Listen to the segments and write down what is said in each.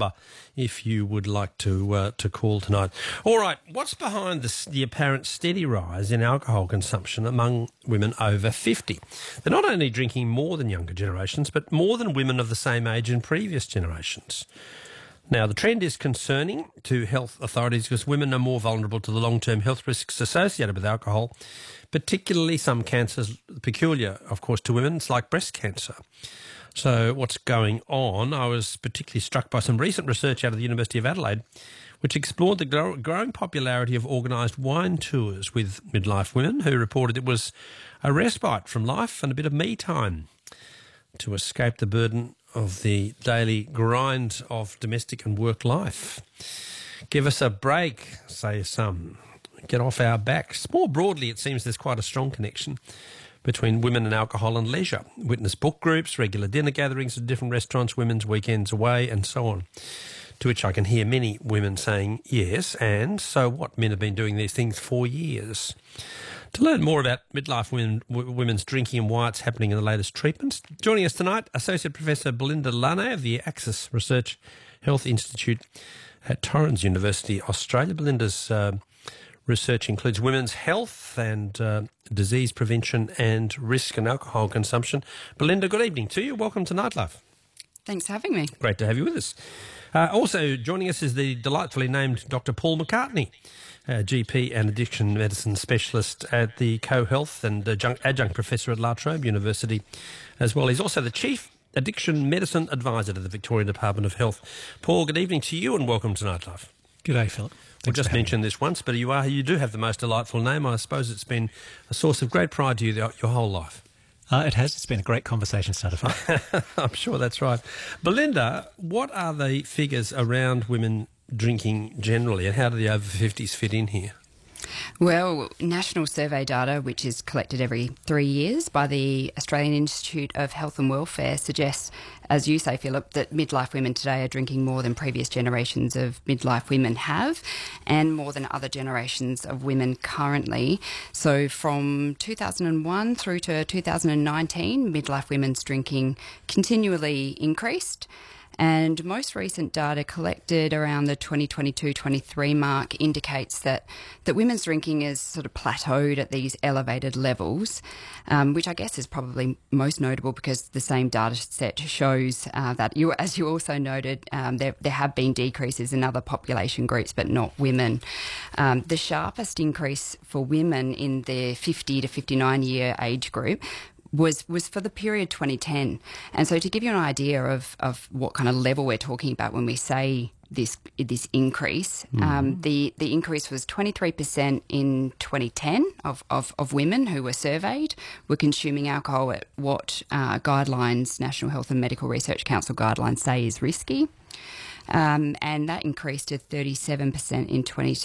number if you would like to call tonight. All right, what's behind the apparent steady rise in alcohol consumption among women over 50? They're not only drinking more than younger generations, but more than women of the same age in previous generations. Now, the trend is concerning to health authorities because women are more vulnerable to the long-term health risks associated with alcohol, particularly some cancers peculiar, of course, to women, like breast cancer. So what's going on? I was particularly struck by some recent research out of the University of Adelaide, which explored the growing popularity of organised wine tours with midlife women who reported it was a respite from life and a bit of me time to escape the burden of the daily grind of domestic and work life. Give us a break, say some. Get off our backs. More broadly, it seems there's quite a strong connection between women and alcohol and leisure. Witness book groups, regular dinner gatherings at different restaurants, women's weekends away, and so on. To which I can hear many women saying, yes, and so what? Men have been doing these things for years. To learn more about midlife women's drinking and why it's happening in the latest treatments, joining us tonight, Associate Professor Belinda Lane of the Axis Research Health Institute at Torrens University, Australia. Belinda's research includes women's health and disease prevention and risk and alcohol consumption. Belinda, good evening to you. Welcome to Nightlife. Thanks for having me. Great to have you with us. Also joining us is the delightfully named Dr. Paul McCartney, GP and addiction medicine specialist at the Co-Health and adjunct professor at La Trobe University as well. He's also the Chief Addiction Medicine Advisor to the Victorian Department of Health. Paul, good evening to you and welcome to Nightlife. Good day, Philip. We just mentioned this once, but you do have the most delightful name. I suppose it's been a source of great pride to you your whole life. It has. It's been a great conversation starter. I'm sure that's right. Belinda, what are the figures around women drinking generally, and how do the over 50s fit in here? Well, national survey data, which is collected every 3 years by the Australian Institute of Health and Welfare, suggests, as you say, Philip, that midlife women today are drinking more than previous generations of midlife women have, and more than other generations of women currently. So from 2001 through to 2019, midlife women's drinking continually increased. And most recent data collected around the 2022-23 mark indicates that women's drinking is sort of plateaued at these elevated levels, which I guess is probably most notable because the same data set shows that, as you also noted, there have been decreases in other population groups, but not women. The sharpest increase for women in the 50 to 59 year age group was for the period 2010. And so to give you an idea of what kind of level we're talking about when we say this increase, the increase was 23% in 2010 of women who were surveyed were consuming alcohol at what National Health and Medical Research Council guidelines say is risky. And that increased to 37% in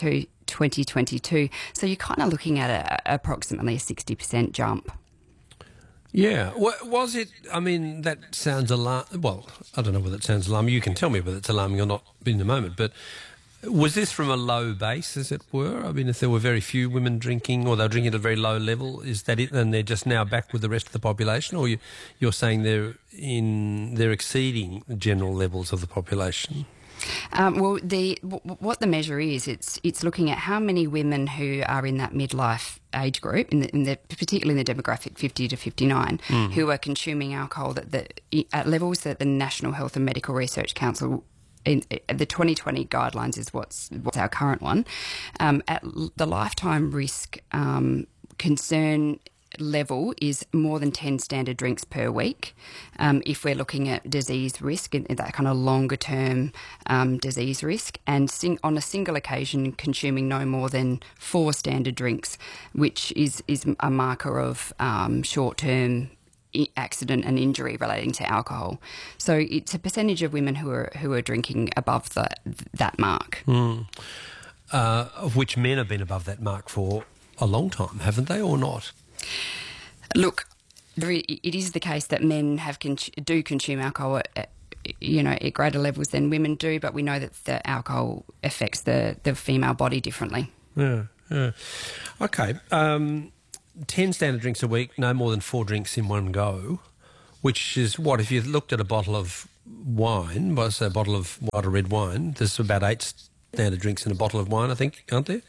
2022. So you're kind of looking at approximately a 60% jump. Yeah. Was it, I mean, that sounds alarming. Well, I don't know whether it sounds alarming. You can tell me whether it's alarming or not in a moment. But was this from a low base, as it were? I mean, if there were very few women drinking or they're drinking at a very low level, is that it and they're just now back with the rest of the population? Or you're saying they're exceeding the general levels of the population? Well, what the measure is, it's looking at how many women who are in that midlife age group, particularly in the demographic 50 to 59, who are consuming alcohol at levels that the National Health and Medical Research Council, in the 2020 guidelines is what's our current one, at the lifetime risk concern level is more than 10 standard drinks per week. If we're looking at disease risk, that kind of longer term disease risk, and on a single occasion consuming no more than 4 standard drinks, which is a marker of short term accident and injury relating to alcohol. So it's a percentage of women who are drinking above that mark. Of which men have been above that mark for a long time, haven't they, or not? Look, it is the case that men do consume alcohol at greater levels than women do, but we know that the alcohol affects the female body differently. Yeah. Okay. 10 standard drinks a week, no more than 4 drinks in one go, which is what, if you looked at a bottle of wine, well, say a bottle of white or red wine, there's about 8 standard drinks in a bottle of wine, I think, aren't there?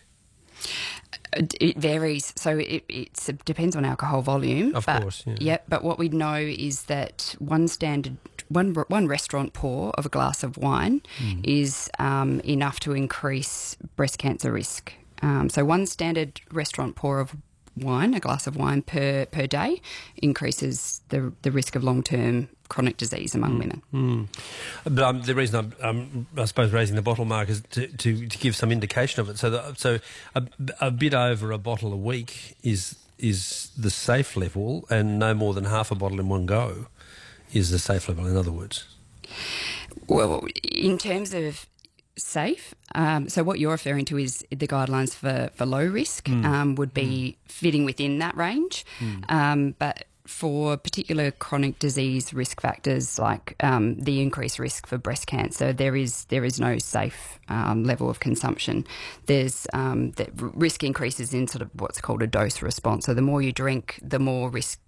It varies, so it depends on alcohol volume. Of course, yeah. Yep, but what we know is that one restaurant pour of a glass of wine is enough to increase breast cancer risk. So one standard restaurant pour of wine, a glass of wine per day, increases the risk of long-term chronic disease among women. But the reason I'm, I suppose, raising the bottle mark is to give some indication of it. So a bit over a bottle a week is the safe level, and no more than half a bottle in one go is the safe level, in other words. Well, in terms of safe, so what you're referring to is the guidelines for low risk would be fitting within that range. But for particular chronic disease risk factors like the increased risk for breast cancer, there is no safe level of consumption. There's the risk increases in sort of what's called a dose response. So the more you drink, the more risk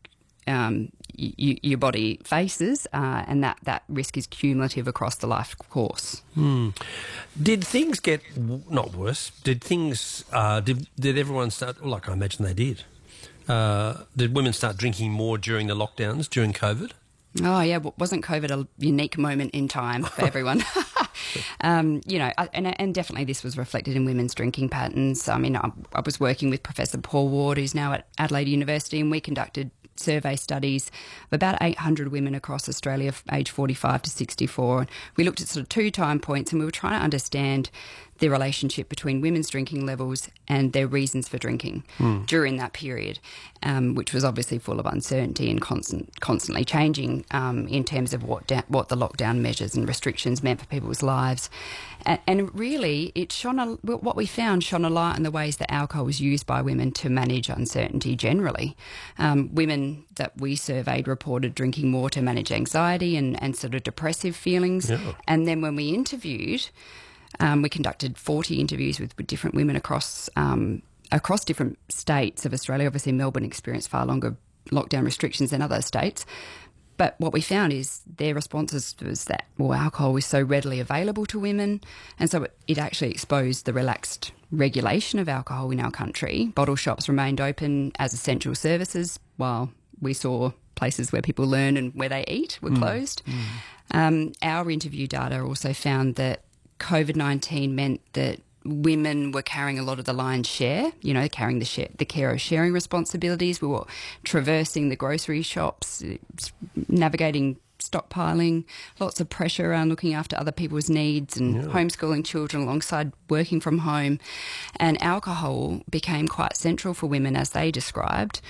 your body faces, and that risk is cumulative across the life course. Did things get not worse? Did things did everyone start? Like I imagine they did. Did women start drinking more during the lockdowns during COVID? Oh yeah, wasn't COVID a unique moment in time for everyone? And definitely this was reflected in women's drinking patterns. I mean, I was working with Professor Paul Ward, who's now at Adelaide University, and we conducted survey studies of about 800 women across Australia aged 45 to 64. We looked at sort of 2 time points, and we were trying to understand the relationship between women's drinking levels and their reasons for drinking during that period, which was obviously full of uncertainty and constantly changing in terms of what the lockdown measures and restrictions meant for people's lives. And really, what we found shone a light on the ways that alcohol was used by women to manage uncertainty generally. Women that we surveyed reported drinking more to manage anxiety and sort of depressive feelings. Yeah. And then when we interviewed, we conducted 40 interviews with different women across different states of Australia. Obviously, Melbourne experienced far longer lockdown restrictions than other states. But what we found is their responses was that, well, alcohol was so readily available to women, and so it actually exposed the relaxed regulation of alcohol in our country. Bottle shops remained open as essential services, while we saw places where people learn and where they eat were closed. Our interview data also found that COVID-19 meant that women were carrying a lot of the lion's share, carrying the care of sharing responsibilities. We were traversing the grocery shops, navigating stockpiling, lots of pressure around looking after other people's needs and homeschooling children alongside working from home. And alcohol became quite central for women, as they described,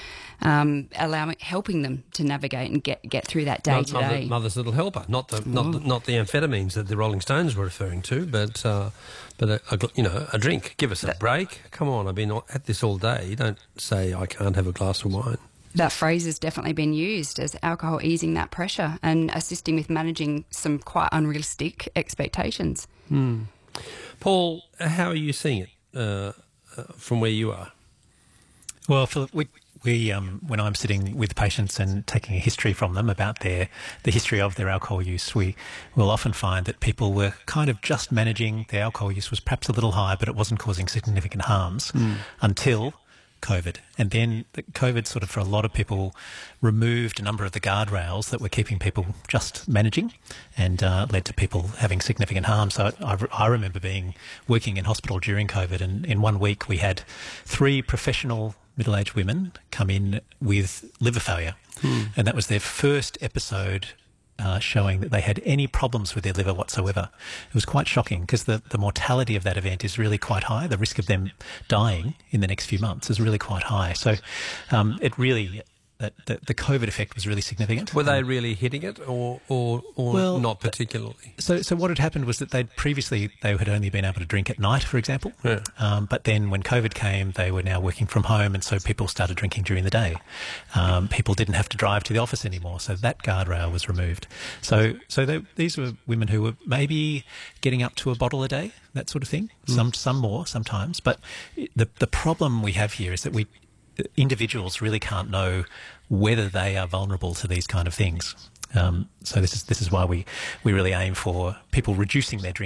helping them to navigate and get through that day to day. Mother's little helper, not the amphetamines that the Rolling Stones were referring to, but a drink. Give us a break. Come on, I've been at this all day. You don't say I can't have a glass of wine. That phrase has definitely been used as alcohol easing that pressure and assisting with managing some quite unrealistic expectations. Paul, how are you seeing it from where you are? Well, Philip, we when I'm sitting with patients and taking a history from them about the history of their alcohol use, we will often find that people were kind of just managing their alcohol use was perhaps a little high, but it wasn't causing significant harms until COVID. And then COVID sort of, for a lot of people, removed a number of the guardrails that were keeping people just managing and led to people having significant harm. So I remember working in hospital during COVID, and in 1 week we had 3 professional middle-aged women come in with liver failure. And that was their first episode showing that they had any problems with their liver whatsoever. It was quite shocking because the mortality of that event is really quite high. The risk of them dying in the next few months is really quite high. So it really... The COVID effect was really significant. Were they really hitting it or not particularly? So what had happened was that they had only been able to drink at night, for example. Yeah. But then when COVID came, they were now working from home, and so people started drinking during the day. People didn't have to drive to the office anymore, so that guardrail was removed. So these were women who were maybe getting up to a bottle a day, that sort of thing. Some more sometimes. But the problem we have here is that individuals really can't know whether they are vulnerable to these kind of things. So this is why we really aim for people reducing their drinking